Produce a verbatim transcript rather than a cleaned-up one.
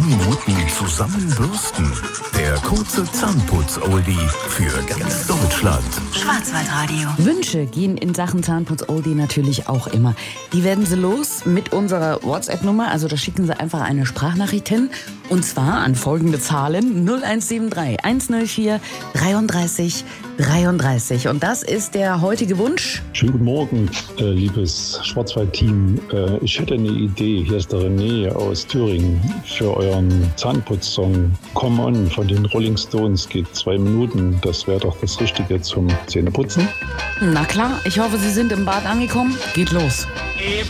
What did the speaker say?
Minuten zusammenbürsten. Der kurze Zahnputz-Oldie für ganz Deutschland. Schwarzwaldradio. Wünsche gehen in Sachen Zahnputz-Oldie natürlich auch immer. Die werden Sie los mit unserer WhatsApp-Nummer. Also da schicken Sie einfach eine Sprachnachricht hin. Und zwar an folgende Zahlen: null eins sieben drei eins null vier dreiunddreißig dreiunddreißig. Und das ist der heutige Wunsch. Schönen guten Morgen, äh, liebes Schwarzwald-Team. Äh, ich hätte eine Idee. Hier ist der René aus Thüringen für euren Zahnputz-Song Come On von den Rolling Stones. Geht zwei Minuten. Das wäre doch das Richtige zum Zähneputzen. Na klar, ich hoffe, Sie sind im Bad angekommen. Geht los.